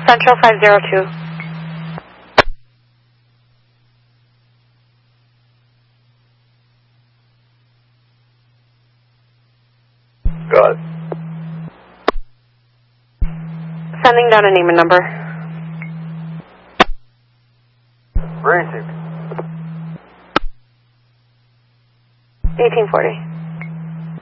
Central 502. Got it. Sending down a name and number. Received. 1840.